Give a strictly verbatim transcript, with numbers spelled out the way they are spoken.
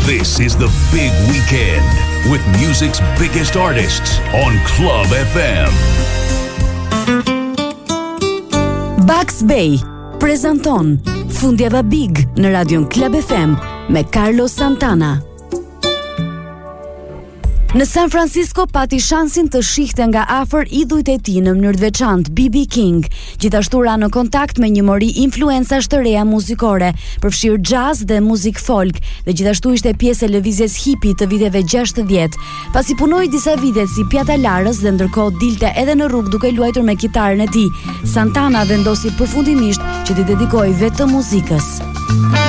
This is the big weekend with music's biggest artists on Club F M. Bugs Bay prezanton Fundjava Big në radion Club F M me Carlos Santana. Në San Francisco pati shansin të shihte nga afër idhujt e tij në mënyrë të veçantë B B King, gjithashtu ra në kontakt me një mori influencash të reja muzikore, përfshirë jazz dhe muzik folk, dhe gjithashtu ishte pjesë e lëvizjes hippie të viteve gjashtëdhjetë. Pasi punoi disa vite si pjatalarës dhe ndërkohë dilte edhe në rrugë duke luajtur me kitarën e tij, Santana vendosi përfundimisht që t'i dedikojë vetëm muzikës.